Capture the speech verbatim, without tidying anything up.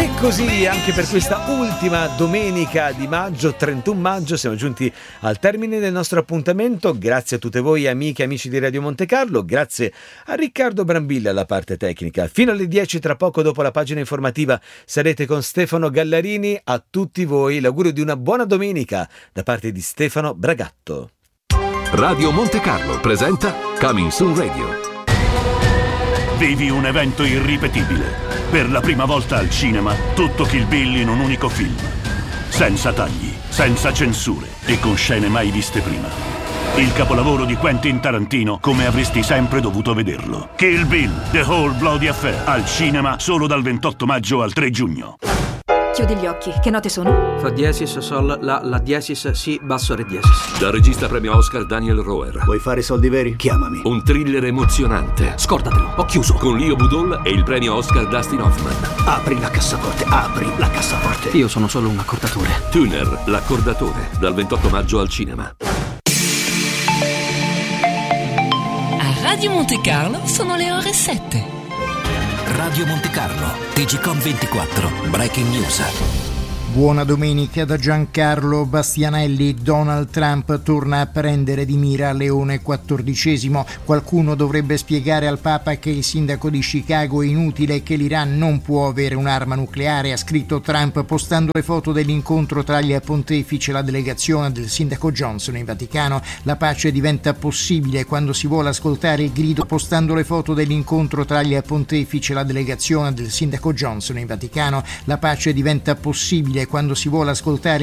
E così anche per questa ultima domenica di maggio, trentuno maggio, siamo giunti al termine del nostro appuntamento. Grazie a tutte voi amiche e amici di Radio Monte Carlo, grazie a Riccardo Brambilla alla parte tecnica. Fino alle dieci, tra poco dopo la pagina informativa, sarete con Stefano Gallarini. A tutti voi l'augurio di una buona domenica da parte di Stefano Bragatto. Radio Monte Carlo presenta Coming Soon Radio. Vivi un evento irripetibile. Per la prima volta al cinema, tutto Kill Bill in un unico film. Senza tagli, senza censure e con scene mai viste prima. Il capolavoro di Quentin Tarantino come avresti sempre dovuto vederlo. Kill Bill, The Whole Bloody Affair. Al cinema solo dal ventotto maggio al tre giugno. Chiudi gli occhi, che note sono? Fa diesis, sol, la, la diesis, si, basso, re diesis. Dal regista premio Oscar Daniel Roher. Vuoi fare soldi veri? Chiamami. Un thriller emozionante. Scordatelo, ho chiuso. Con Leo Budol e il premio Oscar Dustin Hoffman. Apri la cassaforte, apri la cassaforte. Io sono solo un accordatore. Tuner, l'accordatore. Dal ventotto maggio al cinema. A Radio Monte Carlo sono le ore sette. Radio Monte Carlo, T G Com ventiquattro, Breaking News. Buona domenica da Giancarlo Bastianelli. Donald Trump torna a prendere di mira Leone quattordicesimo. Qualcuno dovrebbe spiegare al Papa che il sindaco di Chicago è inutile e che l'Iran non può avere un'arma nucleare, ha scritto Trump postando le foto dell'incontro tra gli pontefici e la delegazione del sindaco Johnson in Vaticano. La pace diventa possibile quando si vuole ascoltare il grido, postando le foto dell'incontro tra gli pontefici e la delegazione del sindaco Johnson in Vaticano. La pace diventa possibile quando si vuole ascoltare